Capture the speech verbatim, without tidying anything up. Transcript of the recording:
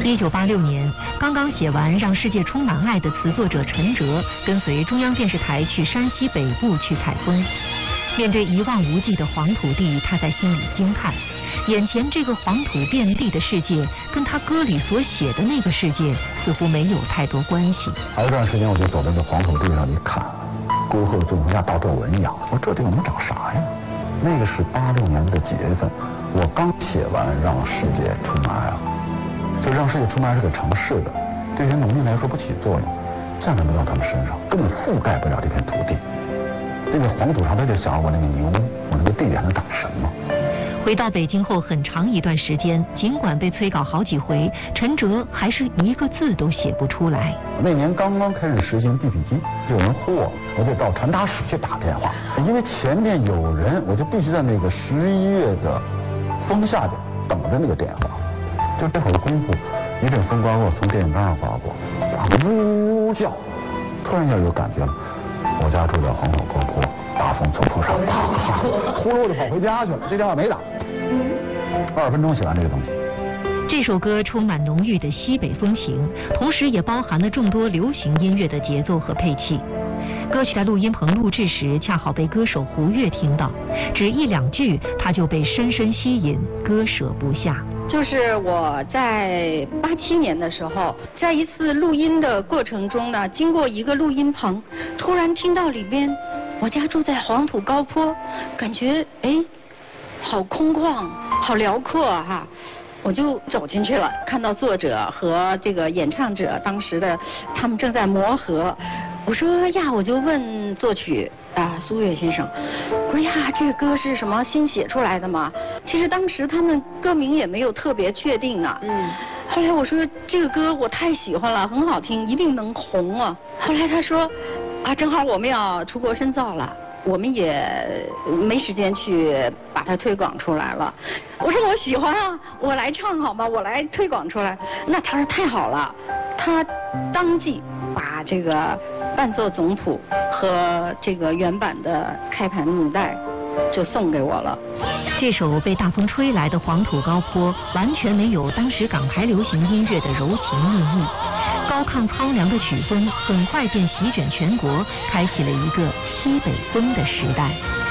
一九八六年，刚刚写完《让世界充满爱》的词作者陈哲，跟随中央电视台去山西北部去采风。面对一望无际的黄土地，他在心里惊叹，眼前这个黄土遍地的世界，跟他歌里所写的那个世界似乎没有太多关系。 还有一段时间，我就走在这黄土地上一看，沟壑就像大皱纹一样。我说这地方能长啥呀？那个是八六年的几月份，我刚写完《让世界充满爱》啊，就《让世界充满爱》是个城市的，对于农民来说不起作用，降临不到他们身上，根本覆盖不了这片土地。这个黄土上，他就想我那个牛，我那个地里还能长什么？ 回到北京后很长一段时间，尽管被催稿好几回，陈哲还是一个字都写不出来。 那年刚刚开始实行地笔机，就有人呼我，我就到传达室去打电话，因为前面有人，我就必须在那个十一月的风下边等着那个电话。就这会儿的功夫，一阵风刮过，从电线杆上刮过，呜呜叫，突然一下有感觉了。我家住在黄土高坡，大风从坡上啪啪，呼噜我就跑回家去了。这电话没打，二十分钟写完这个东西。 这首歌充满浓郁的西北风情，同时也包含了众多流行音乐的节奏和配器。歌曲在录音棚录制时，恰好被歌手胡越听到，只一两句，他就被深深吸引，割舍不下。 就是我在八七年的时候，在一次录音的过程中呢，经过一个录音棚，突然听到里边，我家住在黄土高坡，感觉哎，好空旷，好辽阔哈、啊。我就走进去了，看到作者和这个演唱者当时的他们正在磨合。我说呀，我就问作曲啊苏越先生，我说呀，这个歌是什么新写出来的吗？其实当时他们歌名也没有特别确定呢。嗯。后来我说这个歌我太喜欢了，很好听，一定能红啊。后来他说啊，正好我们要出国深造了。我们也没时间去把它推广出来了。我说我喜欢啊，我来唱好吗？我来推广出来。那他说太好了，他当即把这个伴奏总谱和这个原版的开盘母带就送给我了。 这首被大风吹来的黄土高坡，完全没有当时港台流行音乐的柔情蜜意。高亢苍凉的曲风很快便席卷全国，开启了一个西北风的时代。